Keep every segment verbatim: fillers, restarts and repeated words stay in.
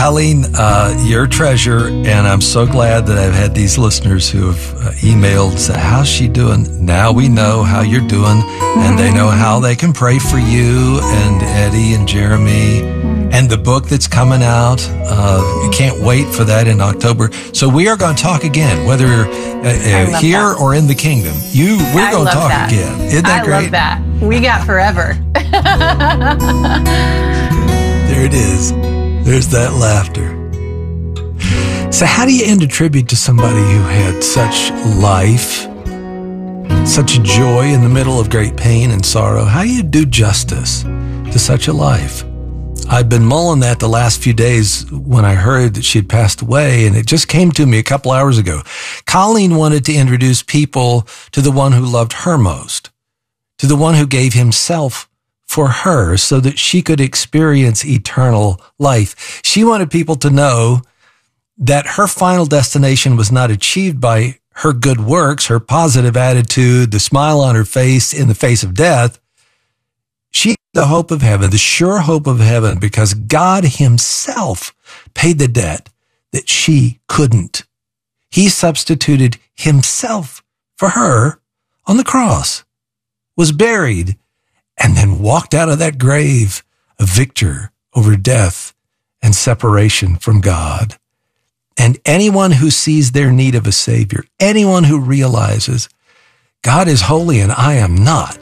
Colleen, uh, you're a treasure, and I'm so glad that I've had these listeners who have uh, emailed, said, how's she doing? Now we know how you're doing, and they know how they can pray for you and Eddie and Jeremy and the book that's coming out. Uh, you can't wait for that in October. So we are going to talk again, whether uh, uh, here that. or in the kingdom. You, We're going to talk that. again. Isn't that I great? I love that. We got forever. There it is. There's that laughter. So how do you end a tribute to somebody who had such life, such joy in the middle of great pain and sorrow? How do you do justice to such a life? I've been mulling that the last few days when I heard that she had passed away, and it just came to me a couple hours ago. Colleen wanted to introduce people to the one who loved her most, to the one who gave himself for her so that she could experience eternal life. She wanted people to know that her final destination was not achieved by her good works, her positive attitude, the smile on her face in the face of death. She had the hope of heaven, the sure hope of heaven, because God himself paid the debt that she couldn't. He substituted himself for her on the cross, was buried, and then walked out of that grave a victor over death and separation from God. And anyone who sees their need of a Savior, anyone who realizes God is holy and I am not,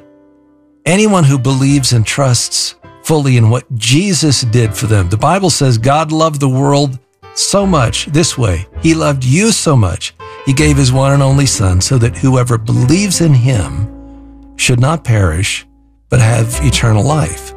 anyone who believes and trusts fully in what Jesus did for them. The Bible says God loved the world so much this way. He loved you so much. He gave his one and only Son so that whoever believes in him should not perish, but have eternal life.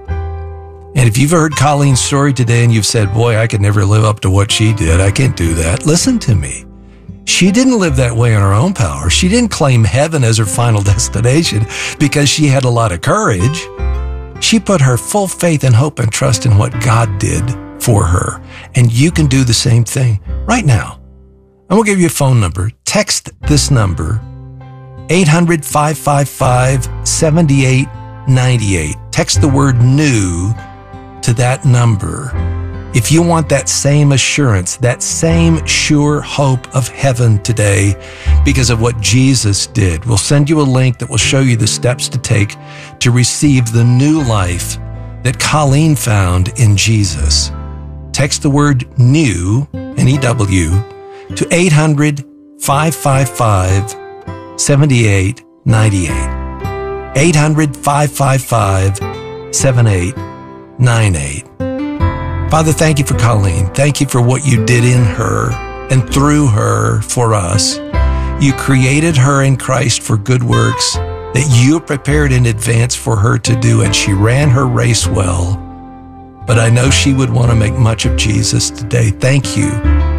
And if you've heard Colleen's story today and you've said, boy, I could never live up to what she did, I can't do that. Listen to me. She didn't live that way on her own power. She didn't claim heaven as her final destination because she had a lot of courage. She put her full faith and hope and trust in what God did for her. And you can do the same thing right now. I'm going to give you a phone number. Text this number, eight hundred, five five five, seven eight nine eight. Text the word new to that number if you want that same assurance, that same sure hope of heaven today because of what Jesus did. We'll send you a link that will show you the steps to take to receive the new life that Colleen found in Jesus. Text the word new, N E W, to eight hundred, five five five, seven eight nine eight. eight hundred, five five five, seven eight nine eight. Father, thank you for Colleen. Thank you for what you did in her and through her for us. You created her in Christ for good works that you prepared in advance for her to do, and she ran her race well. But I know she would want to make much of Jesus today. Thank you.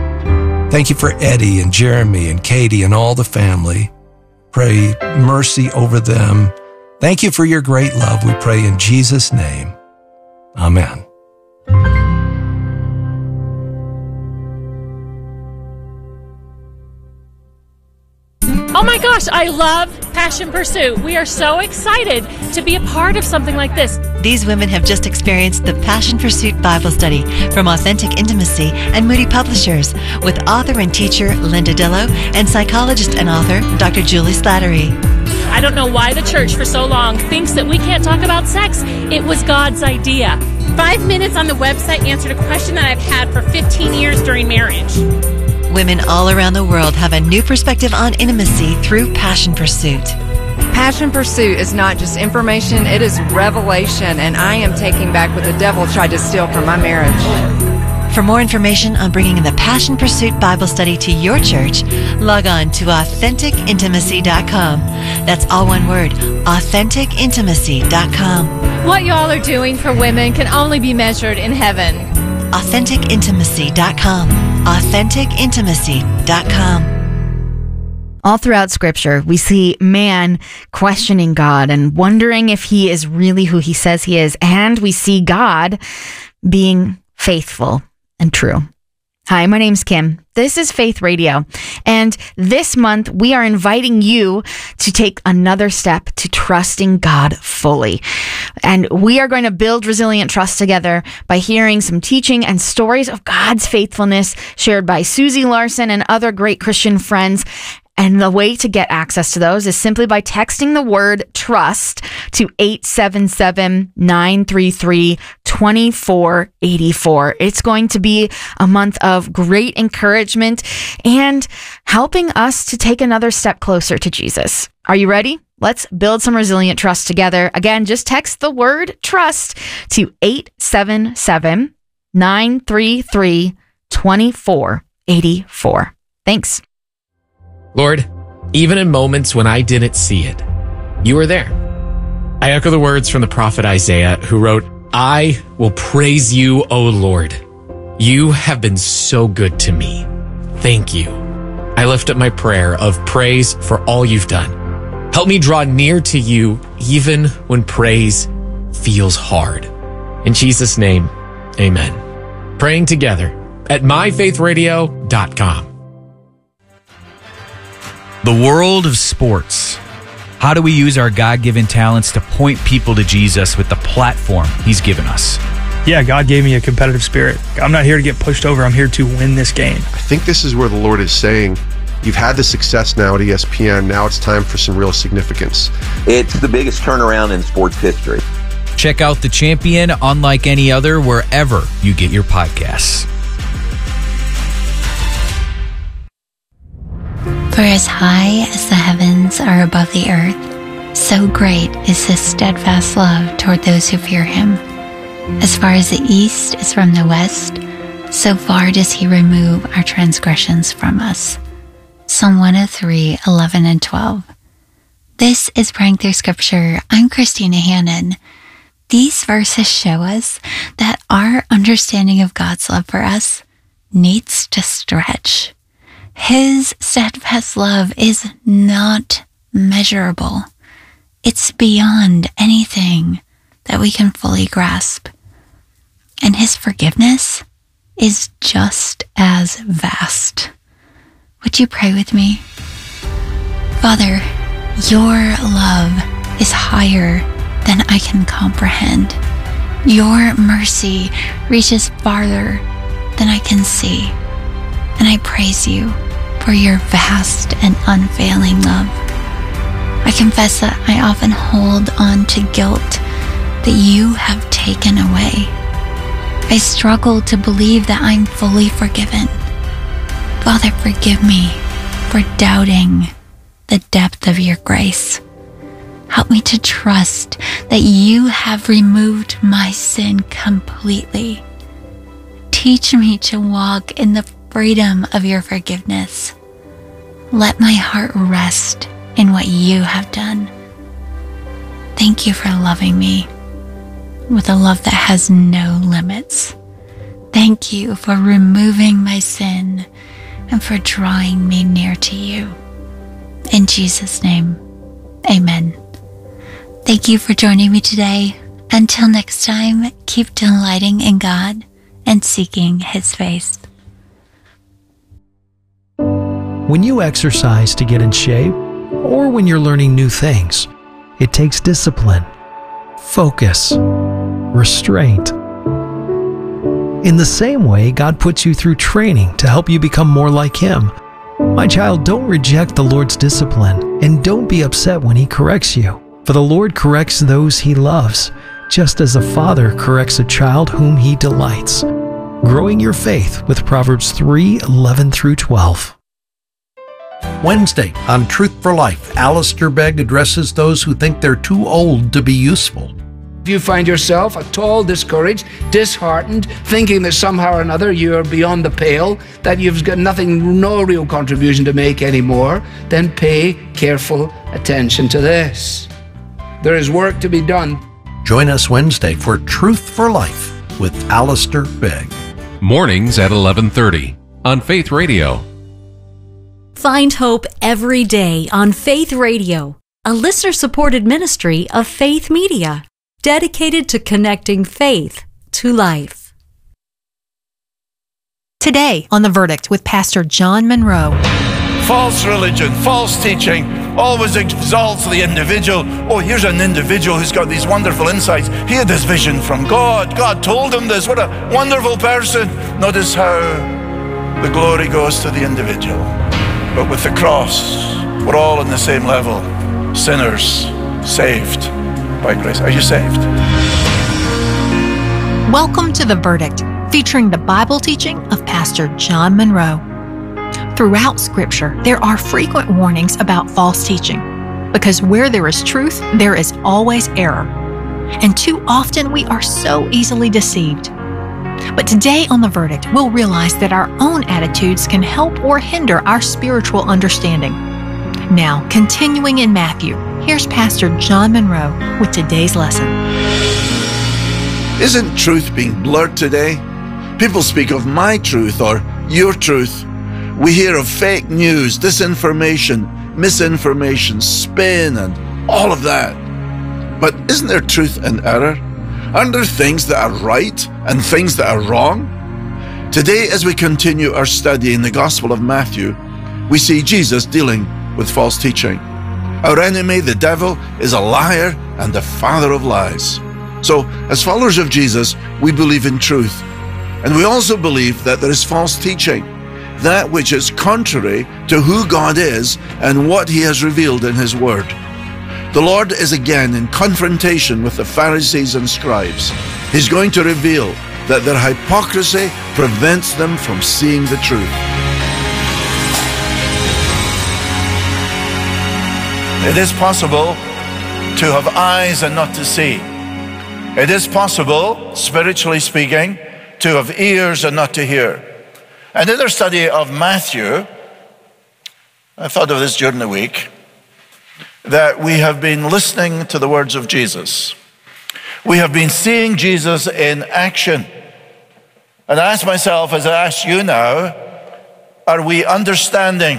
Thank you for Eddie and Jeremy and Katie and all the family. Pray mercy over them. Thank you for your great love. We pray in Jesus' name. Amen. Oh my gosh, I love Passion Pursuit. We are so excited to be a part of something like this. These women have just experienced the Passion Pursuit Bible Study from Authentic Intimacy and Moody Publishers with author and teacher Linda Dillow and psychologist and author Doctor Julie Slattery. I don't know why the church for so long thinks that we can't talk about sex. It was God's idea. Five minutes on the website answered a question that I've had for fifteen years during marriage. Women all around the world have a new perspective on intimacy through Passion Pursuit. Passion Pursuit is not just information, it is revelation, and I am taking back what the devil tried to steal from my marriage. For more information on bringing the Passion Pursuit Bible Study to your church, log on to authentic intimacy dot com. That's all one word, authentic intimacy dot com. What y'all are doing for women can only be measured in heaven. authentic intimacy dot com. authentic intimacy dot com. All throughout Scripture, we see man questioning God and wondering if he is really who he says he is. And we see God being faithful and true. Hi, my name's Kim. This is Faith Radio. And this month, we are inviting you to take another step to trusting God fully. And we are going to build resilient trust together by hearing some teaching and stories of God's faithfulness shared by Susie Larson and other great Christian friends. And the way to get access to those is simply by texting the word trust to eight seven seven, nine three three, two four eight four. It's going to be a month of great encouragement and helping us to take another step closer to Jesus. Are you ready? Let's build some resilient trust together. Again, just text the word trust to eight seven seven, nine three three, two four eight four. Thanks. Lord, even in moments when I didn't see it, you were there. I echo the words from the prophet Isaiah, who wrote, I will praise you, O Lord. You have been so good to me. Thank you. I lift up my prayer of praise for all you've done. Help me draw near to you even when praise feels hard. In Jesus' name, amen. Praying together at my faith radio dot com. The world of sports. How do we use our God-given talents to point people to Jesus with the platform he's given us? Yeah, God gave me a competitive spirit. I'm not here to get pushed over. I'm here to win this game. I think this is where the Lord is saying, you've had the success now at E S P N. Now it's time for some real significance. It's the biggest turnaround in sports history. Check out The Champion, unlike any other, wherever you get your podcasts. For as high as the heavens are above the earth, so great is his steadfast love toward those who fear him. As far as the east is from the west, so far does he remove our transgressions from us. Psalm one oh three, eleven and twelve. This is Praying Through Scripture. I'm Christina Hannon. These verses show us that our understanding of God's love for us needs to stretch. His steadfast love is not measurable. It's beyond anything that we can fully grasp. And his forgiveness is just as vast. Would you pray with me? Father, your love is higher than I can comprehend. Your mercy reaches farther than I can see. And I praise you for your vast and unfailing love. I confess that I often hold on to guilt that you have taken away. I struggle to believe that I'm fully forgiven. Father, forgive me for doubting the depth of your grace. Help me to trust that you have removed my sin completely. Teach me to walk in the freedom of your forgiveness. Let my heart rest in what you have done. Thank you for loving me with a love that has no limits. Thank you for removing my sin and for drawing me near to you. In Jesus' name, amen. Thank you for joining me today. Until next time, keep delighting in God and seeking his face. When you exercise to get in shape, or when you're learning new things, it takes discipline, focus, restraint. In the same way, God puts you through training to help you become more like Him. My child, don't reject the Lord's discipline, and don't be upset when He corrects you. For the Lord corrects those He loves, just as a father corrects a child whom He delights. Growing your faith with Proverbs three, eleven through twelve. Wednesday on Truth for Life, Alistair Begg addresses those who think they're too old to be useful. If you find yourself at all discouraged, disheartened, thinking that somehow or another you're beyond the pale, that you've got nothing, no real contribution to make anymore, then pay careful attention to this. There is work to be done. Join us Wednesday for Truth for Life with Alistair Begg. Mornings at eleven thirty on Faith Radio. Find hope every day on Faith Radio, a listener-supported ministry of Faith Media, dedicated to connecting faith to life. Today on The Verdict with Pastor John Monroe. False religion, false teaching always exalts the individual. Oh, here's an individual who's got these wonderful insights. He had this vision from God. God told him this. What a wonderful person. Notice how the glory goes to the individual. But with the cross, we're all on the same level. Sinners saved by grace. Are you saved? Welcome to The Verdict, featuring the Bible teaching of Pastor John Monroe. Throughout Scripture, there are frequent warnings about false teaching, because where there is truth, there is always error. And too often we are so easily deceived. But today on The Verdict, we'll realize that our own attitudes can help or hinder our spiritual understanding. Now, continuing in Matthew, here's Pastor John Monroe with today's lesson. Isn't truth being blurred today? People speak of my truth or your truth. We hear of fake news, disinformation, misinformation, spin, and all of that. But isn't there truth and error? Aren't there things that are right and things that are wrong? Today, as we continue our study in the Gospel of Matthew, we see Jesus dealing with false teaching. Our enemy, the devil, is a liar and the father of lies. So, as followers of Jesus, we believe in truth. And we also believe that there is false teaching, that which is contrary to who God is and what He has revealed in His Word. The Lord is again in confrontation with the Pharisees and scribes. He's going to reveal that their hypocrisy prevents them from seeing the truth. It is possible to have eyes and not to see. It is possible, spiritually speaking, to have ears and not to hear. And in our study of Matthew, I thought of this during the week, that we have been listening to the words of Jesus. We have been seeing Jesus in action. And I ask myself, as I ask you now, are we understanding?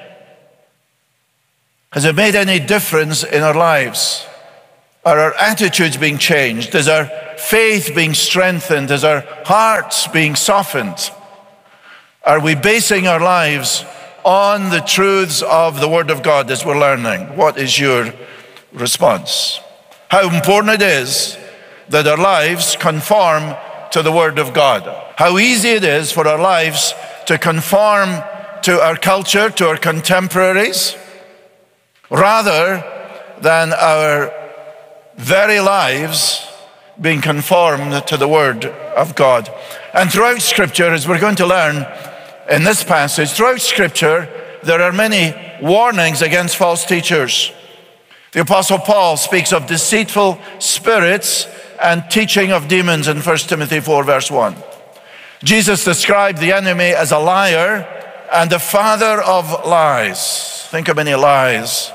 Has it made any difference in our lives? Are our attitudes being changed? Is our faith being strengthened? Is our hearts being softened? Are we basing our lives on the truths of the Word of God as we're learning? What is your response? How important it is that our lives conform to the Word of God. How easy it is for our lives to conform to our culture, to our contemporaries, rather than our very lives being conformed to the Word of God. And throughout Scripture, as we're going to learn in this passage, throughout Scripture, there are many warnings against false teachers. The Apostle Paul speaks of deceitful spirits and teaching of demons in First Timothy four, verse one. Jesus described the enemy as a liar and the father of lies. Think of many lies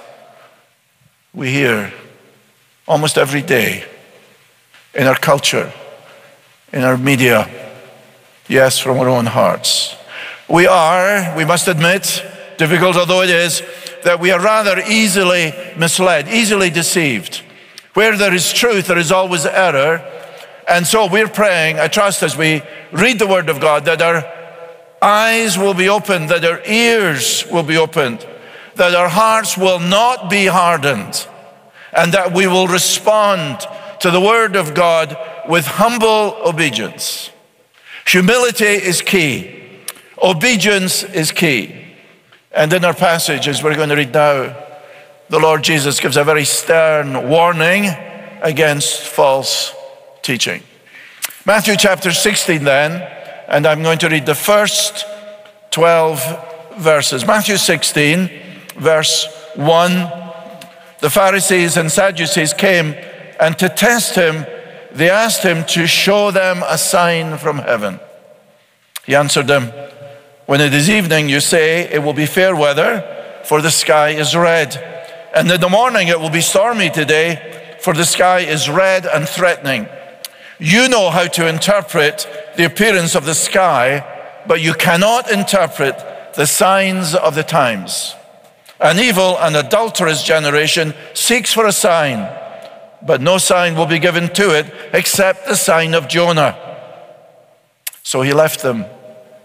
we hear almost every day in our culture, in our media, yes, from our own hearts. We are, we must admit, difficult although it is, that we are rather easily misled, easily deceived. Where there is truth, there is always error. And so we're praying, I trust, as we read the Word of God, that our eyes will be opened, that our ears will be opened, that our hearts will not be hardened, and that we will respond to the Word of God with humble obedience. Humility is key. Obedience is key. And in our passage, as we're going to read now, the Lord Jesus gives a very stern warning against false teaching. Matthew chapter sixteen then, and I'm going to read the first twelve verses. Matthew sixteen, verse one. The Pharisees and Sadducees came, and to test him, they asked him to show them a sign from heaven. He answered them, "When it is evening, you say, it will be fair weather, for the sky is red. And in the morning it will be stormy today, for the sky is red and threatening. You know how to interpret the appearance of the sky, but you cannot interpret the signs of the times. An evil and adulterous generation seeks for a sign, but no sign will be given to it except the sign of Jonah." So he left them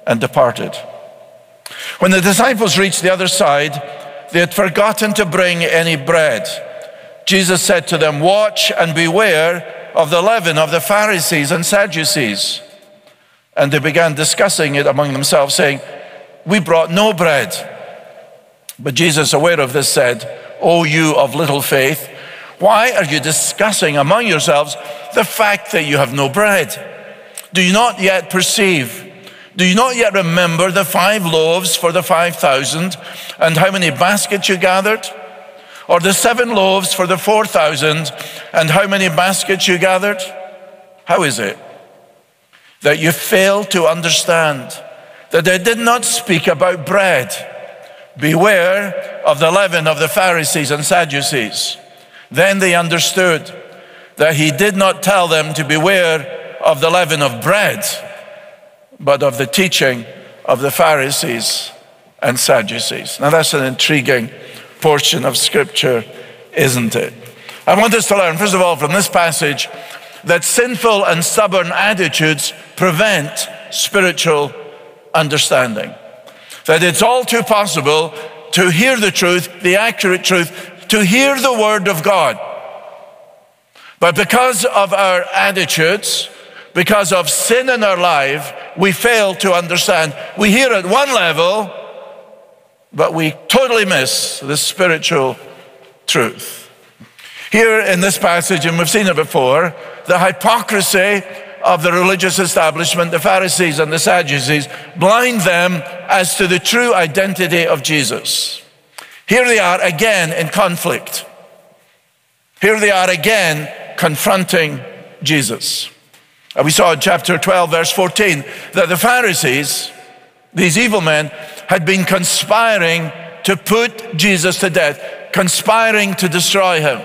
and departed. When the disciples reached the other side, they had forgotten to bring any bread. Jesus said to them, "Watch and beware of the leaven of the Pharisees and Sadducees." And they began discussing it among themselves, saying, "We brought no bread." But Jesus, aware of this, said, "O you of little faith, why are you discussing among yourselves the fact that you have no bread? Do you not yet perceive? Do you not yet remember the five loaves for the five thousand and how many baskets you gathered? Or the seven loaves for the four thousand and how many baskets you gathered? How is it that you fail to understand that I did not speak about bread? Beware of the leaven of the Pharisees and Sadducees." Then they understood that he did not tell them to beware of the leaven of bread, but of the teaching of the Pharisees and Sadducees. Now that's an intriguing portion of Scripture, isn't it? I want us to learn, first of all, from this passage, that sinful and stubborn attitudes prevent spiritual understanding. That it's all too possible to hear the truth, the accurate truth, to hear the Word of God. But because of our attitudes, because of sin in our life, we fail to understand. We hear at one level, but we totally miss the spiritual truth. Here in this passage, and we've seen it before, the hypocrisy of the religious establishment, the Pharisees and the Sadducees, blind them as to the true identity of Jesus. Here they are again in conflict. Here they are again confronting Jesus. And we saw in chapter twelve, verse fourteen, that the Pharisees, these evil men, had been conspiring to put Jesus to death, conspiring to destroy him.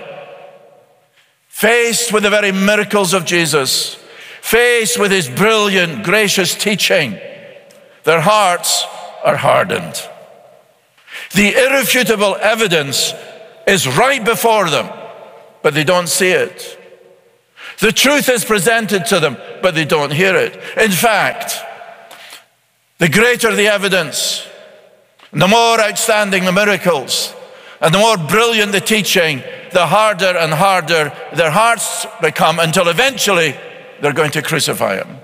Faced with the very miracles of Jesus, faced with his brilliant, gracious teaching, their hearts are hardened. The irrefutable evidence is right before them, but they don't see it. The truth is presented to them, but they don't hear it. In fact, the greater the evidence, the more outstanding the miracles, and the more brilliant the teaching, the harder and harder their hearts become, until eventually they're going to crucify him.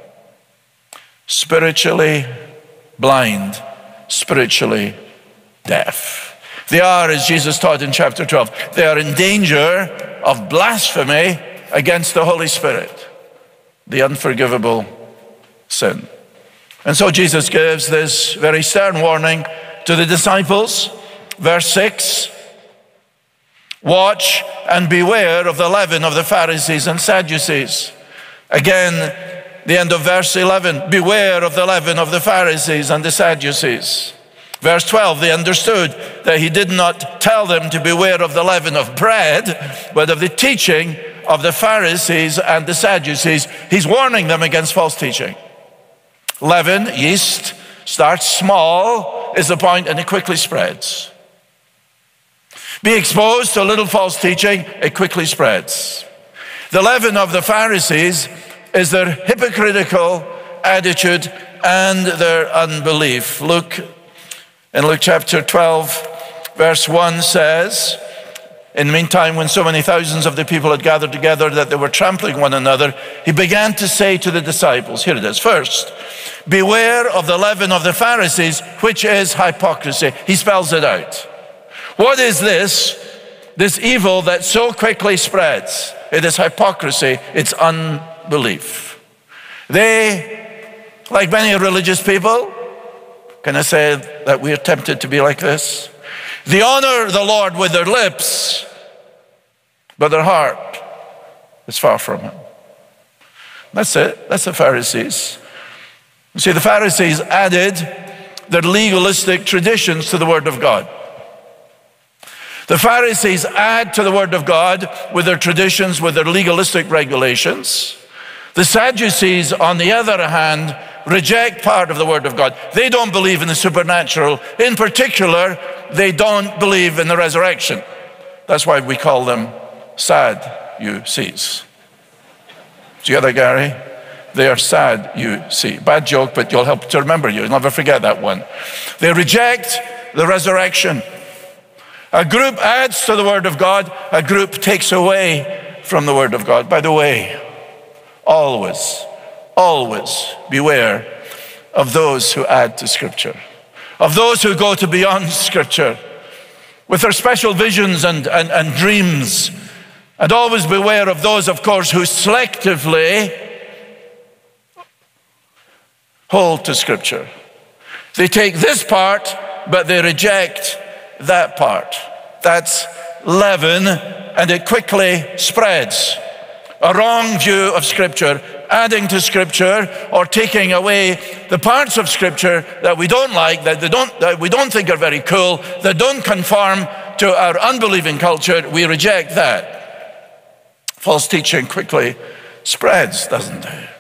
Spiritually blind, spiritually deaf. They are, as Jesus taught in chapter twelve, they are in danger of blasphemy against the Holy Spirit, the unforgivable sin. And so Jesus gives this very stern warning to the disciples. Verse six, "Watch and beware of the leaven of the Pharisees and Sadducees." Again, the end of verse eleven, "Beware of the leaven of the Pharisees and the Sadducees." Verse twelve, they understood that he did not tell them to beware of the leaven of bread, but of the teaching of the Pharisees and the Sadducees. He's warning them against false teaching. Leaven, yeast, starts small, is the point, and it quickly spreads. Be exposed to a little false teaching, it quickly spreads. The leaven of the Pharisees is their hypocritical attitude and their unbelief. Luke, in Luke chapter twelve, verse one says, "In the meantime, when so many thousands of the people had gathered together that they were trampling one another, he began to say to the disciples," here it is, first, "Beware of the leaven of the Pharisees, which is hypocrisy." He spells it out. What is this? This evil that so quickly spreads. It is hypocrisy. It's unbelief. They, like many religious people, can I say that we are tempted to be like this? They honor the Lord with their lips, but their heart is far from him. That's it. That's the Pharisees. You see, the Pharisees added their legalistic traditions to the Word of God. The Pharisees add to the Word of God with their traditions, with their legalistic regulations. The Sadducees, on the other hand, reject part of the Word of God. They don't believe in the supernatural. In particular, they don't believe in the resurrection. That's why we call them Sadducees. Do you get that, Gary? They are sad, you see. Bad joke, but you'll help to remember. You'll never forget that one. They reject the resurrection. A group adds to the word of God. A group takes away from the word of God. By the way, always, always beware of those who add to Scripture, of those who go to beyond Scripture with their special visions and, and, and dreams. And always beware of those, of course, who selectively hold to Scripture. They take this part, but they reject that part. That's leaven, and it quickly spreads. A wrong view of Scripture, adding to Scripture or taking away the parts of Scripture that we don't like, that, they don't, that we don't think are very cool, that don't conform to our unbelieving culture. We reject that. False teaching quickly spreads, doesn't it?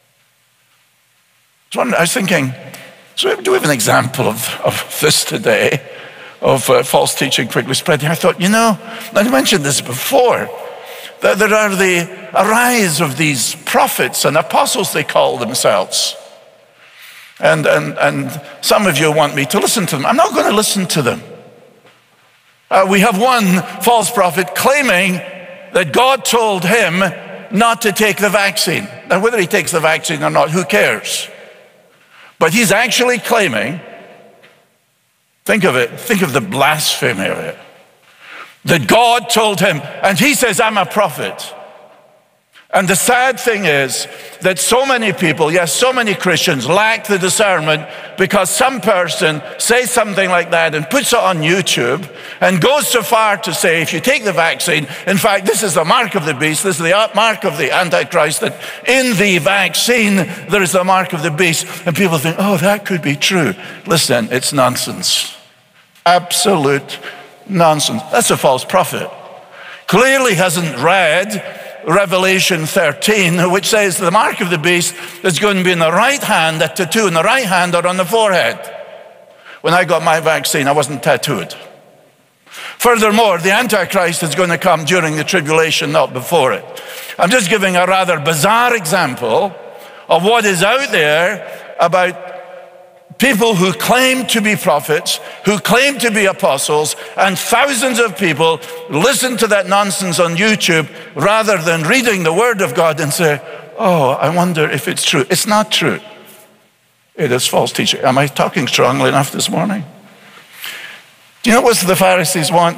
I was thinking, so do we have an example of, of this today, of uh, false teaching quickly spreading? I thought, you know, I mentioned this before, that there are the arise of these prophets and apostles, they call themselves. And, and, and some of you want me to listen to them. I'm not going to listen to them. Uh, we have one false prophet claiming that God told him not to take the vaccine. Now, whether he takes the vaccine or not, who cares? But he's actually claiming, think of it, think of the blasphemy of it, that God told him, and he says, I'm a prophet. And the sad thing is that so many people, yes, so many Christians lack the discernment because some person says something like that and puts it on YouTube and goes so far to say, if you take the vaccine, in fact, this is the mark of the beast, this is the mark of the Antichrist, that in the vaccine, there is the mark of the beast. And people think, oh, that could be true. Listen, it's nonsense. Absolute nonsense. That's a false prophet. Clearly hasn't read Revelation thirteen, which says the mark of the beast is going to be in the right hand, a tattoo in the right hand or on the forehead. When I got my vaccine, I wasn't tattooed. Furthermore, the Antichrist is going to come during the tribulation, not before it. I'm just giving a rather bizarre example of what is out there about people who claim to be prophets, who claim to be apostles, and thousands of people listen to that nonsense on YouTube rather than reading the Word of God and say, oh, I wonder if it's true. It's not true. It is false teaching. Am I talking strongly enough this morning? Do you know what the Pharisees want?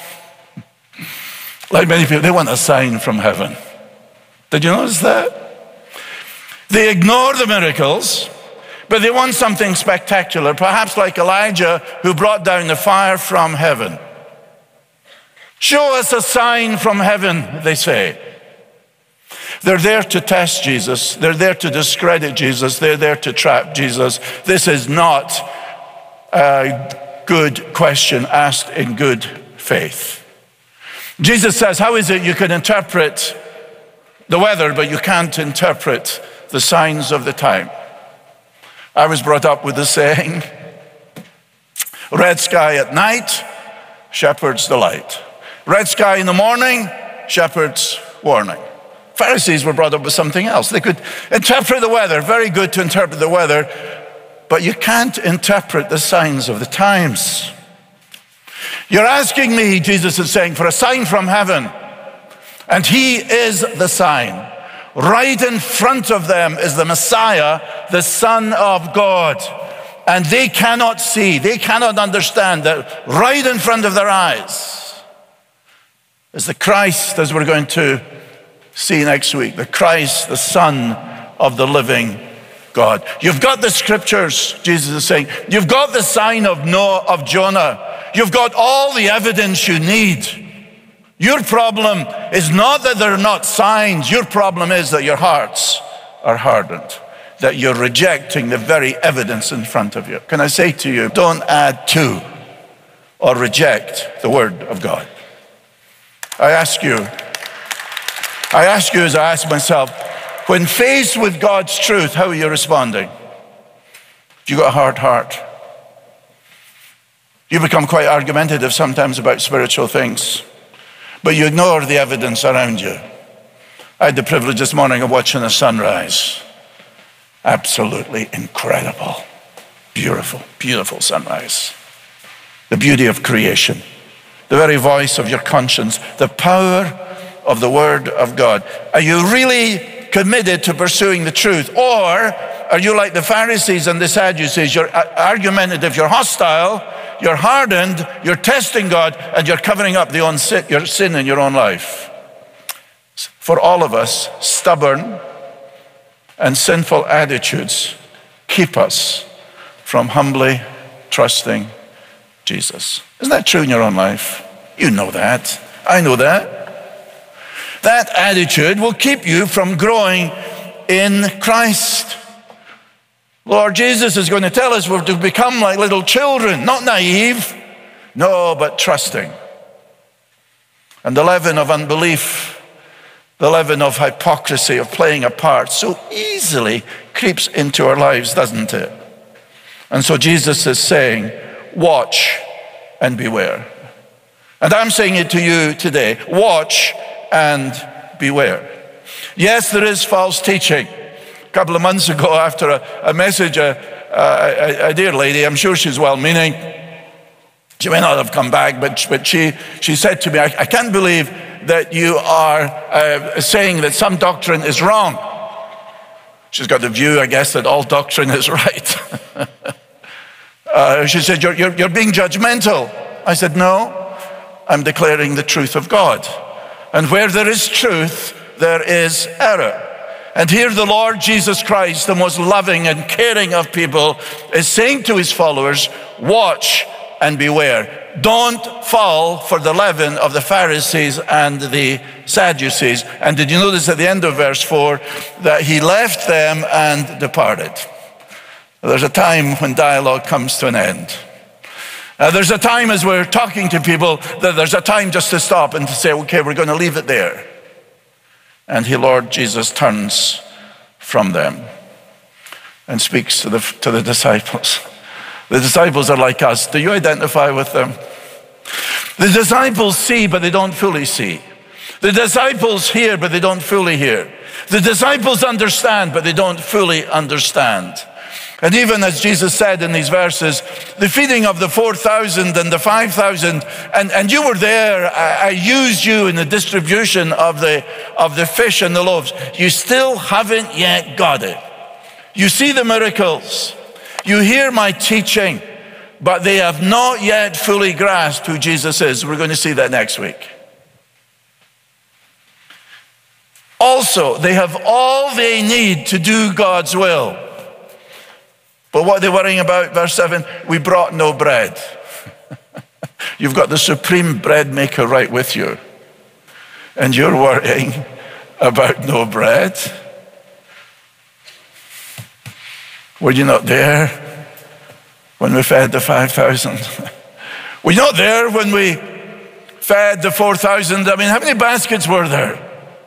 Like many people, they want a sign from heaven. Did you notice that? They ignore the miracles, but they want something spectacular, perhaps like Elijah who brought down the fire from heaven. Show us a sign from heaven, they say. They're there to test Jesus. They're there to discredit Jesus. They're there to trap Jesus. This is not a good question asked in good faith. Jesus says, how is it you can interpret the weather, but you can't interpret the signs of the time? I was brought up with the saying, red sky at night, shepherd's delight. Red sky in the morning, shepherd's warning. Pharisees were brought up with something else. They could interpret the weather, very good to interpret the weather, but you can't interpret the signs of the times. You're asking me, Jesus is saying, for a sign from heaven, and he is the sign. Right in front of them is the Messiah, the Son of God. And they cannot see, they cannot understand that right in front of their eyes is the Christ, as we're going to see next week, the Christ, the Son of the living God. You've got the scriptures, Jesus is saying. You've got the sign of Noah, of Jonah. You've got all the evidence you need. Your problem is not that there are not signs. Your problem is that your hearts are hardened, that you're rejecting the very evidence in front of you. Can I say to you, don't add to or reject the word of God. I ask you, I ask you as I ask myself, when faced with God's truth, how are you responding? Have you got a hard heart? You become quite argumentative sometimes about spiritual things, but you ignore the evidence around you. I had the privilege this morning of watching the sunrise. absolutely incredible. Beautiful, beautiful sunrise. The beauty of creation, the very voice of your conscience, the power of the Word of God. Are you really committed to pursuing the truth? Or are you like the Pharisees and the Sadducees? You're argumentative, you're hostile, you're hardened, you're testing God, and you're covering up the own sin, your sin in your own life. For all of us, stubborn and sinful attitudes keep us from humbly trusting Jesus. Isn't that true in your own life? You know that. I know that. That attitude will keep you from growing in Christ. Lord Jesus is going to tell us we're to become like little children, not naive, no, but trusting. And the leaven of unbelief, the leaven of hypocrisy, of playing a part, so easily creeps into our lives, doesn't it? And so Jesus is saying, watch and beware. And I'm saying it to you today, watch and beware. Yes, there is false teaching. A couple of months ago, after a, a message, a, a, a dear lady, I'm sure she's well-meaning, she may not have come back, but, but she, she said to me, I, I can't believe that you are uh, saying that some doctrine is wrong. She's got the view, I guess, that all doctrine is right. uh, she said, you're, you're, you're being judgmental. I said, no, I'm declaring the truth of God. And where there is truth, there is error. And here the Lord Jesus Christ, the most loving and caring of people, is saying to his followers, watch and beware. Don't fall for the leaven of the Pharisees and the Sadducees. And did you notice at the end of verse four that he left them and departed? There's a time when dialogue comes to an end. Uh, there's a time as we're talking to people that there's a time just to stop and to say, okay, we're going to leave it there. And he, Lord Jesus, turns from them and speaks to the, to the disciples. The disciples are like us. Do you identify with them? The disciples see, but they don't fully see. The disciples hear, but they don't fully hear. The disciples understand, but they don't fully understand. And even as Jesus said in these verses, the feeding of the four thousand and the five thousand, and, and you were there, I, I used you in the distribution of the, of the fish and the loaves. You still haven't yet got it. You see the miracles. You hear my teaching, but they have not yet fully grasped who Jesus is. We're going to see that next week. Also, they have all they need to do God's will. But what are they worrying about? Verse seven, we brought no bread. You've got the supreme bread maker right with you. And you're worrying about no bread. Were you not there when we fed the five thousand? Were you not there when we fed the four thousand? I mean, how many baskets were there?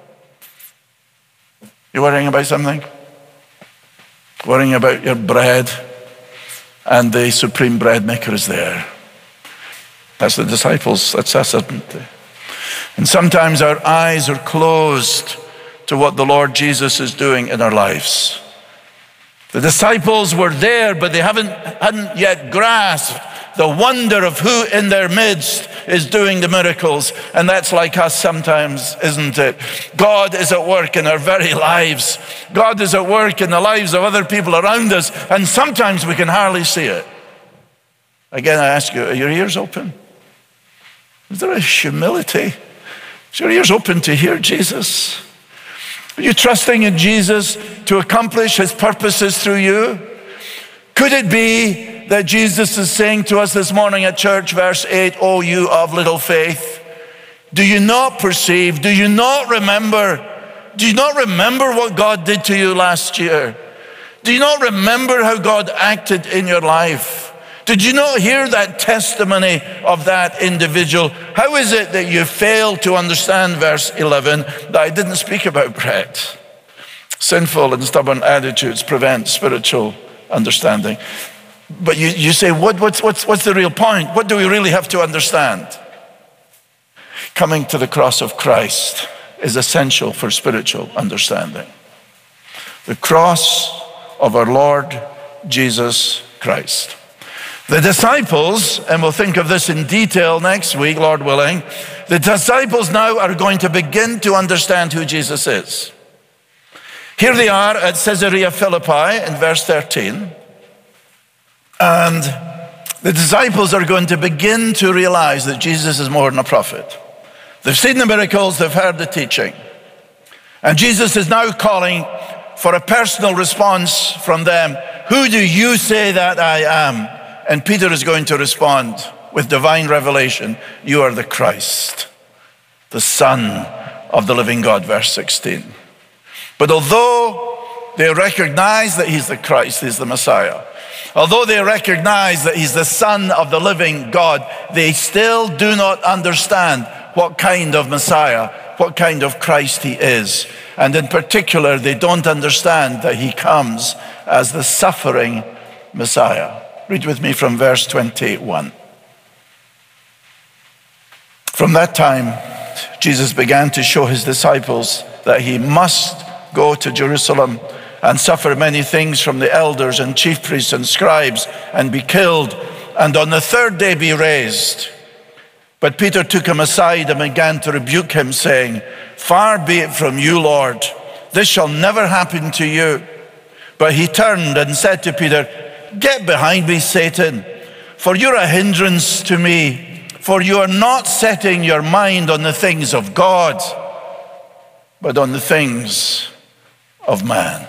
You worrying about something? Worrying about your bread, and the supreme bread maker is there. That's the disciples, that's us, isn't it? And sometimes our eyes are closed to what the Lord Jesus is doing in our lives. The disciples were there, but they haven't hadn't yet grasped the wonder of who in their midst is doing the miracles. And that's like us sometimes, isn't it? God is at work in our very lives. God is at work in the lives of other people around us, and sometimes we can hardly see it. Again, I ask you, are your ears open? Is there a humility? Is your ears open to hear Jesus? Are you trusting in Jesus to accomplish his purposes through you? Could it be that Jesus is saying to us this morning at church, verse eight, oh, you of little faith, do you not perceive, do you not remember, do you not remember what God did to you last year? Do you not remember how God acted in your life? Did you not hear that testimony of that individual? How is it that you fail to understand, verse eleven, that I didn't speak about bread? Sinful and stubborn attitudes prevent spiritual understanding. But you, you say, what, what's, what's, what's the real point? What do we really have to understand? Coming to the cross of Christ is essential for spiritual understanding. The cross of our Lord Jesus Christ. The disciples, and we'll think of this in detail next week, Lord willing, the disciples now are going to begin to understand who Jesus is. Here they are at Caesarea Philippi in verse thirteen, and the disciples are going to begin to realize that Jesus is more than a prophet. They've seen the miracles, they've heard the teaching, and Jesus is now calling for a personal response from them. Who do you say that I am? And Peter is going to respond with divine revelation. You are the Christ, the Son of the living God, verse sixteen. But although they recognize that he's the Christ, he's the Messiah, although they recognize that he's the Son of the living God, they still do not understand what kind of Messiah, what kind of Christ he is. And in particular, they don't understand that he comes as the suffering Messiah. Read with me from verse twenty-one. From that time, Jesus began to show his disciples that he must go to Jerusalem and suffer many things from the elders and chief priests and scribes and be killed, and on the third day be raised. But Peter took him aside and began to rebuke him, saying, Far be it from you, Lord, this shall never happen to you. But he turned and said to Peter, Get behind me, Satan, for you're a hindrance to me, for you are not setting your mind on the things of God, but on the things of man.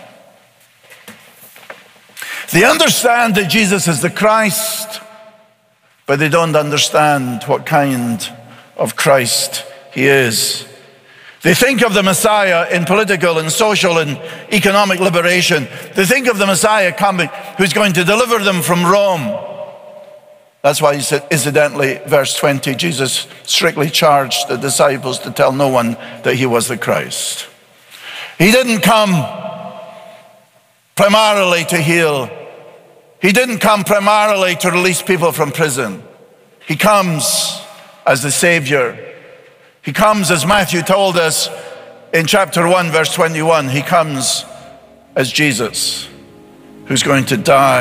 They understand that Jesus is the Christ, but they don't understand what kind of Christ he is. They think of the Messiah in political and social and economic liberation. They think of the Messiah coming, who's going to deliver them from Rome. That's why he said, incidentally, verse twenty, Jesus strictly charged the disciples to tell no one that he was the Christ. He didn't come primarily to heal. He didn't come primarily to release people from prison. He comes as the Savior. He comes, as Matthew told us in chapter one, verse twenty-one, he comes as Jesus, who's going to die